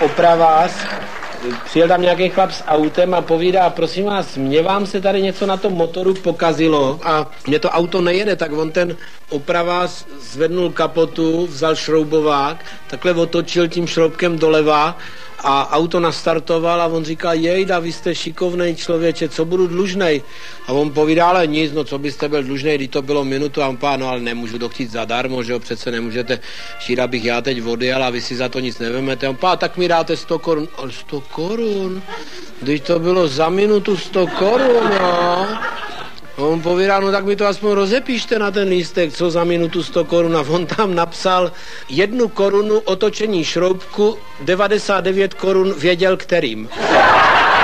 opravář, přijel tam nějaký chlap s autem a povídá, prosím vás, mě vám se tady něco na tom motoru pokazilo a mě to auto nejede, tak on ten opravář zvednul kapotu, vzal šroubovák, takhle otočil tím šroubkem doleva a auto nastartoval a on říká, jejda, vy jste šikovnej člověče, co budu dlužnej? A on povídá, ale nic, no co byste byl dlužnej, když to bylo minutu a on pá, no ale nemůžu to chtít zadarmo, že jo, přece nemůžete chtít, abych já teď odjel a vy si za to nic nevemete. On pá, tak mi dáte 100 korun. Ale 100 korun? Když to bylo za minutu 100 korun, no. A on povídá, no tak mi to aspoň rozepíšte na ten lístek, co za minutu 100 korun. A on tam napsal 1 korunu otočení šroubku, 99 korun věděl kterým.